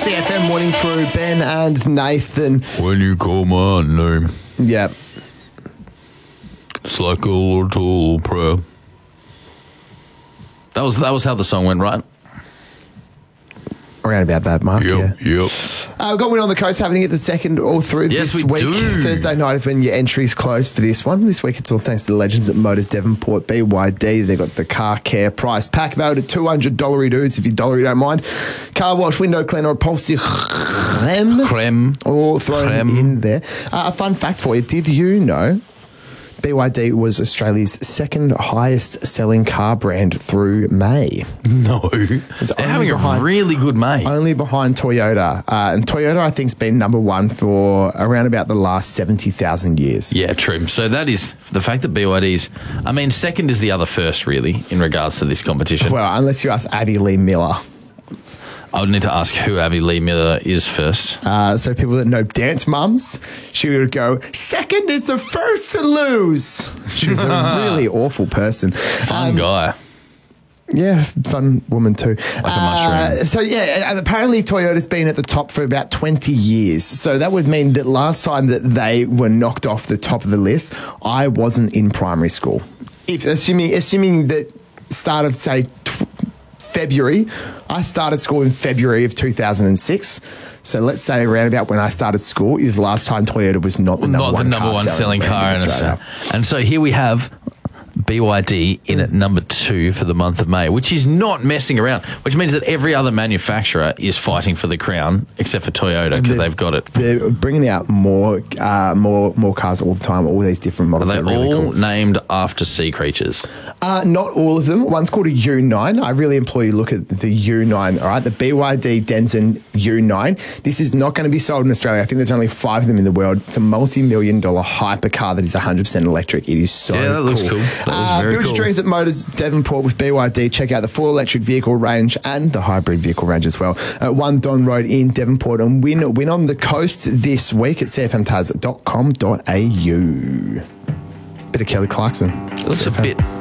CFM Morning Crew, Ben and Nathan. When you call my name, Yeah. it's like a little prayer. That was how the song went, right? Around about that mark, yeah. Yep. We've got Win on the Coast happening at the second all through Yes, this we week. do. Thursday night is when your entries close for this one. This week it's all thanks to the legends at Motors Devonport, BYD. They've got the car care price pack valued at $200 dues if you dollar you don't mind. Car wash, window cleaner, upholstery Creme. all thrown Creme. in there. A fun fact for you, did you know BYD was Australia's second highest selling car brand through May? No. It's They're only having behind- a really good May. Only behind Toyota. And Toyota, I think, has been number one for around about the last 70,000 years. Yeah, true. So that is the fact that BYD's, I mean, second is the other first, really, in regards to this competition. Well, unless you ask Abby Lee Miller. I would need to ask who Abby Lee Miller is first. So people that know Dance Mums, she would go, second is the first to lose. She was a really awful person. Fun guy. Yeah, fun woman too. Like a mushroom. So yeah, and apparently Toyota's been at the top for about 20 years. So that would mean that last time that they were knocked off the top of the list, I wasn't in primary school. If assuming that start of say February, I started school in February of 2006. So let's say around about when I started school is the last time Toyota was not the number one selling car in Australia. And so here we have BYD in at number 2 for the month of May, which is not messing around, which means that every other manufacturer is fighting for the crown except for Toyota because they've got it. They're bringing out more cars all the time, all these different models. Are they really all cool. named after sea creatures? Not all of them. One's called a U9. I really implore you to look at the U9, all right? The BYD Denson U9. This is not going to be sold in Australia. I think there's only 5 of them in the world. It's a multi-million-dollar hypercar that is 100% electric. It is so cool. Yeah, that looks cool. That was very Build cool. your dreams at Motors Devonport with BYD. Check out the full electric vehicle range and the hybrid vehicle range as well at 1 Don Road in Devonport, and win on the coast this week at cfmtaz.com.au. Bit of Kelly Clarkson. It looks a bit